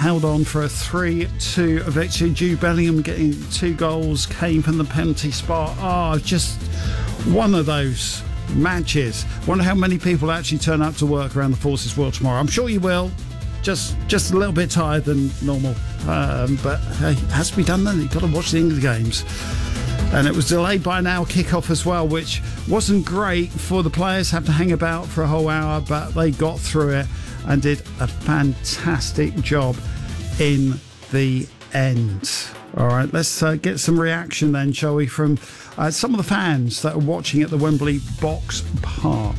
held on for a 3-2 victory. Jude Bellingham getting 2 goals, came from the penalty spot. Just one of those matches. Wonder how many people actually turn up to work around the Forces World tomorrow. I'm sure you will. Just a little bit tired than normal. But hey, it has to be done then. You've got to watch the England games. And it was delayed by an hour kickoff as well, which wasn't great for the players. Have to hang about for a whole hour, but they got through it and did a fantastic job in the end. All right, let's get some reaction then, shall we, from some of the fans that are watching at the Wembley Box Park.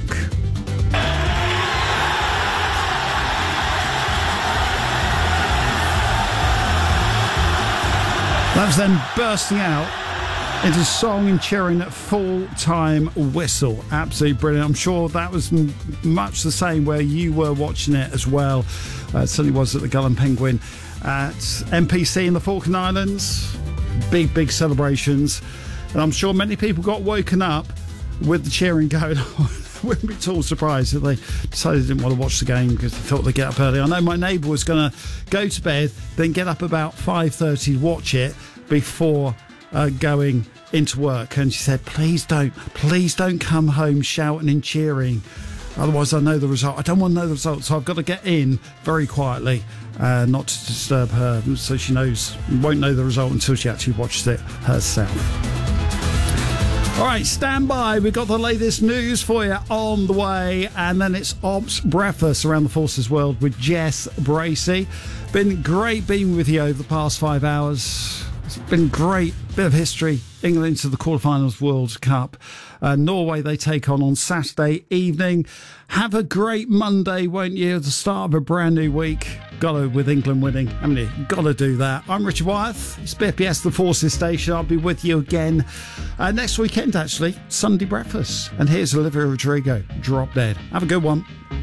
That was them bursting out into song and cheering at full-time whistle. Absolutely brilliant. I'm sure that was much the same where you were watching it as well. It certainly was at the Gull and Penguin at NPC in the Falkland Islands. Big celebrations. And I'm sure many people got woken up with the cheering going on. Wouldn't be at all surprised if they decided they didn't want to watch the game because they thought they'd get up early. I know my neighbour was going to go to bed, then get up about 5:30 to watch it before going into work, and she said, please don't come home shouting and cheering, otherwise I know the result. I don't want to know the result, so I've got to get in very quietly, not to disturb her, so she won't know the result until she actually watches it herself. All right, stand by. We've got the latest news for you on the way, and then it's Ops Breakfast around the Forces World with Jess Bracey. Been great being with you over the past 5 hours. It's been great. Bit of history. England into the quarterfinals World Cup. Norway they take on Saturday evening. Have a great Monday, won't you? The start of a brand new week. Got to, with England winning, haven't you? Got to do that. I'm Richard Wyeth. It's BFBS, the Forces Station. I'll be with you again next weekend, actually. Sunday breakfast. And here's Olivia Rodrigo, Drop Dead. Have a good one.